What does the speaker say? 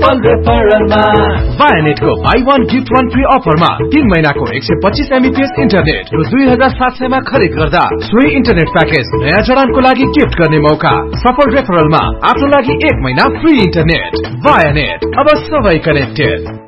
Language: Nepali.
सफल रेफरलमा Vianet को buy one gift one free offer मा 3 महिनाको 125 Mbps इन्टरनेट रु 2700 मा खरिद गर्दा सोही इन्टरनेट प्याकेज नयाँ जडानको लागि गिफ्ट गर्ने मौका। सफल रेफरलमा आफ्नो लागि 1 महिना फ्री इन्टरनेट। Vianet, अब सबै कनेक्टेड।